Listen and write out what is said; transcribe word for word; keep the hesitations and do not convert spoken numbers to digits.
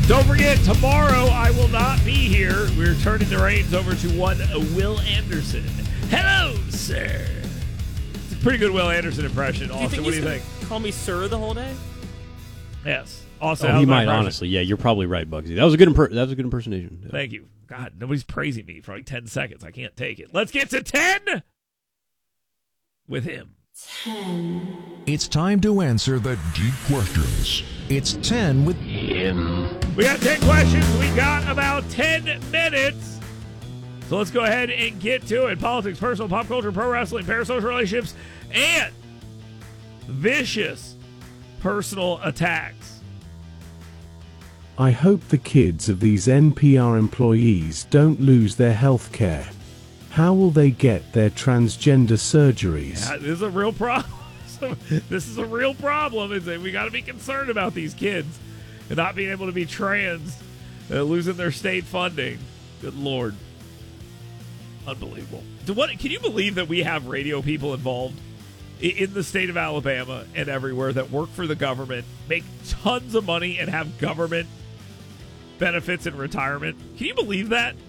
Don't forget, tomorrow I will not be here. We're turning the reins over to one Will Anderson. Hello, sir. It's a pretty good Will Anderson impression. Austin, what do you think? Call me sir the whole day? Yes. Austin, oh, he might, honestly. Yeah, you're probably right, Bugsy. That was a good, imper- that was a good impersonation. Yeah. Thank you. God, nobody's praising me for like ten seconds. I can't take it. Let's get to ten with him. ten. It's time to answer the deep questions. It's ten with him. We got ten questions. We got about ten minutes. So let's go ahead and get to it. Politics, personal, pop culture, pro wrestling, parasocial relationships, and vicious personal attacks. I hope the kids of these N P R employees don't lose their health care. How will they get their transgender surgeries? Yeah, this is a real problem. This is a real problem. Is that we got to be concerned about these kids and not being able to be trans, uh, losing their state funding. Good Lord. Unbelievable. So what, can you believe that we have radio people involved in the state of Alabama and everywhere that work for the government, make tons of money, and have government benefits in retirement? Can you believe that?